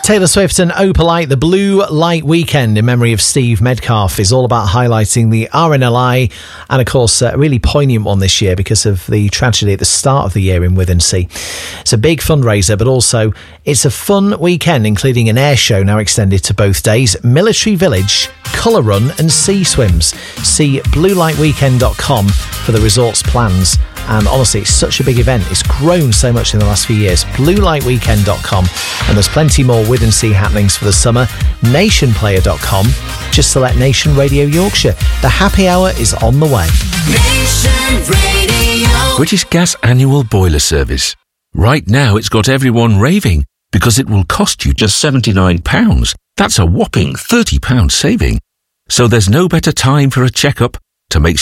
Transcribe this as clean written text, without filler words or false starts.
Taylor Swift and Opalite, the Blue Light Weekend in memory of Steve Metcalf, is all about highlighting the RNLI, and of course a really poignant one this year because of the tragedy at the start of the year in Withensea. It's a big fundraiser, but also it's a fun weekend, including an air show now extended to both days, Military Village, colour run and sea swims. See bluelightweekend.com for the resort's plans. And honestly, it's such a big event. It's grown so much in the last few years. bluelightweekend.com. And there's plenty more Withensea happenings for the summer. Nationplayer.com. Just select Nation Radio Yorkshire. The happy hour is on the way. Nation Radio. British Gas annual boiler service. Right now it's got everyone raving because it will cost you just £79. That's a whopping £30 saving. So there's no better time for a checkup to make